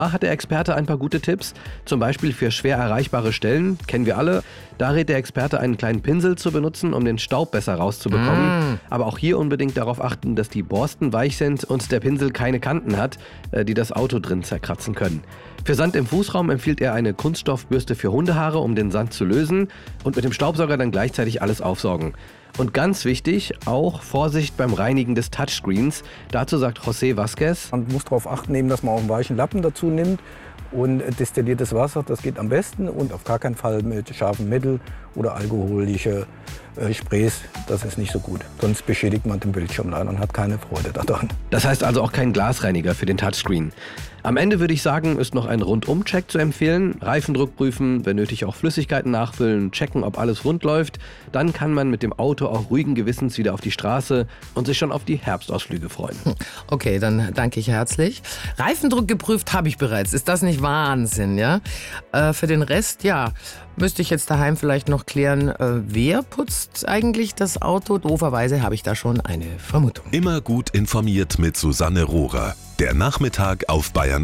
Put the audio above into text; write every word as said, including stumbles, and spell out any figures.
Da hat der Experte ein paar gute Tipps, zum Beispiel für schwer erreichbare Stellen, kennen wir alle. Da rät der Experte, einen kleinen Pinsel zu benutzen, um den Staub besser rauszubekommen. Mm. Aber auch hier unbedingt darauf achten, dass die Borsten weich sind und der Pinsel keine Kanten hat, die das Auto drin zerkratzen können. Für Sand im Fußraum empfiehlt er eine Kunststoffbürste für Hundehaare, um den Sand zu lösen und mit dem Staubsauger dann gleichzeitig alles aufsaugen. Und ganz wichtig, auch Vorsicht beim Reinigen des Touchscreens. Dazu sagt José Vázquez: Man muss darauf achten, nehmen, dass man auch einen weichen Lappen dazu nimmt. Und destilliertes Wasser, das geht am besten. Und auf gar keinen Fall mit scharfem Mittel oder alkoholische äh, Sprays. Das ist nicht so gut. Sonst beschädigt man den Bildschirm leider und hat keine Freude daran. Das heißt also auch kein Glasreiniger für den Touchscreen. Am Ende würde ich sagen, ist noch ein Rundum-Check zu empfehlen. Reifendruck prüfen, wenn nötig auch Flüssigkeiten nachfüllen, checken, ob alles rund läuft. Dann kann man mit dem Auto auch ruhigen Gewissens wieder auf die Straße und sich schon auf die Herbstausflüge freuen. Okay, dann danke ich herzlich. Reifendruck geprüft habe ich bereits. Ist das nicht Wahnsinn, ja? Äh, für den Rest, ja, müsste ich jetzt daheim vielleicht noch klären, äh, wer putzt eigentlich das Auto? Dooferweise habe ich da schon eine Vermutung. Immer gut informiert mit Susanne Rohrer. Der Nachmittag auf Bayern